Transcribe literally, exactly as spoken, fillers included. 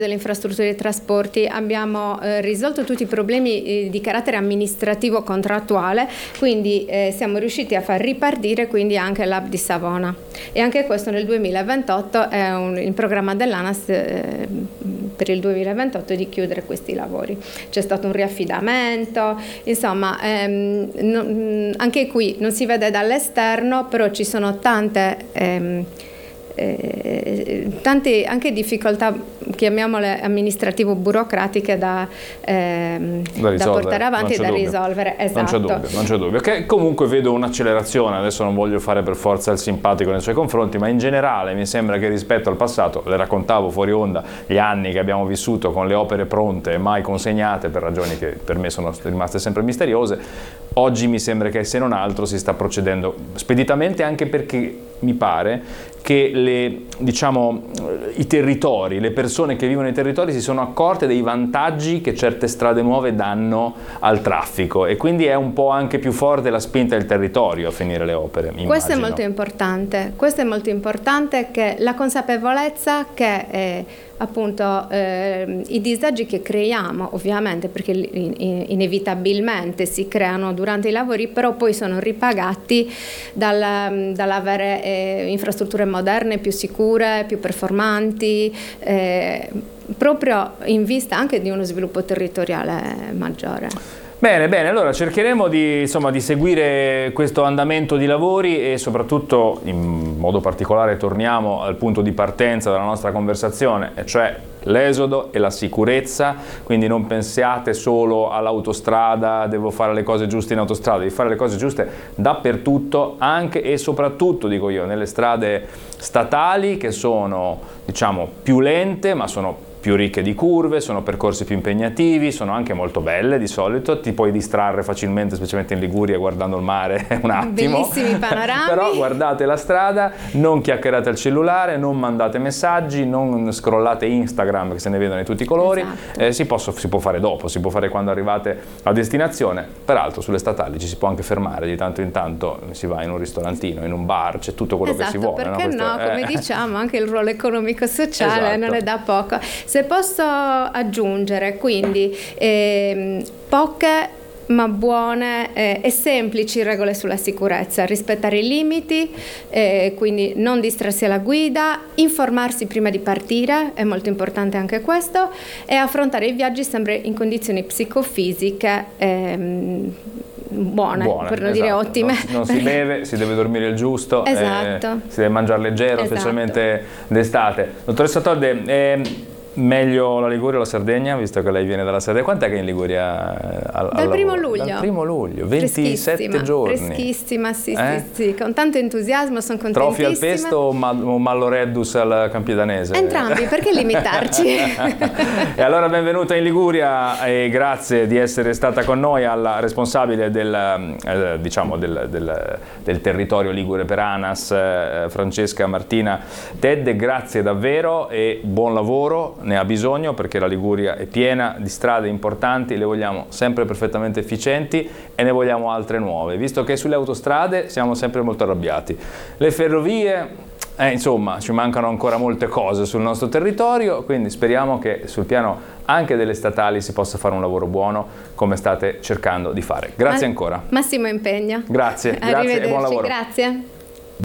delle infrastrutture e trasporti abbiamo eh, risolto tutti i problemi eh, di carattere amministrativo contrattuale, quindi eh, siamo riusciti a far ripartire quindi anche l'hub di Savona, e anche questo nel duemilaventotto è un, il programma dell'ANAS eh, per il duemilaventotto di chiudere questi lavori. C'è stato un riaffidamento, insomma ehm, no, anche qui non si vede dall'esterno, però ci sono tante ehm, Eh, tante anche difficoltà, chiamiamole amministrativo-burocratiche da, ehm, da, da portare avanti e da dubbio. risolvere. Esatto. Non c'è dubbio, non c'è dubbio. Che comunque vedo un'accelerazione, adesso non voglio fare per forza il simpatico nei suoi confronti, ma in generale mi sembra che rispetto al passato, le raccontavo fuori onda, gli anni che abbiamo vissuto con le opere pronte e mai consegnate per ragioni che per me sono rimaste sempre misteriose, oggi mi sembra che se non altro si sta procedendo speditamente, anche perché mi pare che le, diciamo, i territori, le persone che vivono nei territori si sono accorte dei vantaggi che certe strade nuove danno al traffico, e quindi è un po' anche più forte la spinta del territorio a finire le opere. Immagino. Questo è molto importante, questo è molto importante, che la consapevolezza che eh, appunto eh, i disagi che creiamo, ovviamente perché in, inevitabilmente si creano durante i lavori, però poi sono ripagati dal, dall'avere eh, infrastrutture moderne, più sicure, più performanti, eh, proprio in vista anche di uno sviluppo territoriale maggiore. Bene, bene, allora cercheremo di, insomma, di seguire questo andamento di lavori, e soprattutto in modo particolare torniamo al punto di partenza della nostra conversazione, e cioè l'esodo e la sicurezza. Quindi non pensiate solo all'autostrada, devo fare le cose giuste in autostrada, devi fare le cose giuste dappertutto, anche e soprattutto, dico io, nelle strade statali, che sono, diciamo, più lente, ma sono più ricche di curve, sono percorsi più impegnativi, sono anche molto belle di solito, ti puoi distrarre facilmente, specialmente in Liguria, guardando il mare un attimo. Bellissimi panorami. Però guardate la strada, non chiacchierate al cellulare, non mandate messaggi, non scrollate Instagram che se ne vedono di tutti i colori. Esatto. Eh, si, posso, si può fare dopo, si può fare quando arrivate a destinazione. Peraltro sulle statali ci si può anche fermare, di tanto in tanto si va in un ristorantino, in un bar, c'è tutto quello esatto, che si vuole. Perché no, no? Questo, Come eh. diciamo, anche il ruolo economico-sociale esatto. non è da poco. Se posso aggiungere, quindi ehm, poche ma buone eh, e semplici regole sulla sicurezza: rispettare i limiti, eh, quindi non distrarsi alla guida, informarsi prima di partire, è molto importante anche questo, e affrontare i viaggi sempre in condizioni psicofisiche ehm, buone, buone, per non esatto. dire ottime. Non, non si beve, si deve dormire il giusto, esatto. eh, si deve mangiare leggero, esatto. specialmente d'estate. Dottoressa Todde, eh, meglio la Liguria o la Sardegna, visto che lei viene dalla Sardegna? Quant'è che è in Liguria? Al, Dal primo luglio. Dal primo luglio, ventisette giorni. Freschissima, sì, eh? sì, sì, con tanto entusiasmo, sono contentissima. Trofi al pesto o, mal, o Mallo Reddus al Campidanese? Entrambi, perché limitarci? E allora benvenuta in Liguria, e grazie di essere stata con noi, alla responsabile del, eh, diciamo del, del, del territorio ligure per ANAS, eh, Francesca Martina Tedde. Grazie davvero e buon lavoro. Ne ha bisogno, perché la Liguria è piena di strade importanti, le vogliamo sempre perfettamente efficienti e ne vogliamo altre nuove, visto che sulle autostrade siamo sempre molto arrabbiati. Le ferrovie, eh, insomma, ci mancano ancora molte cose sul nostro territorio, quindi speriamo che sul piano anche delle statali si possa fare un lavoro buono, come state cercando di fare. Grazie Ma- ancora. Massimo impegno. Grazie, grazie e buon lavoro. Grazie.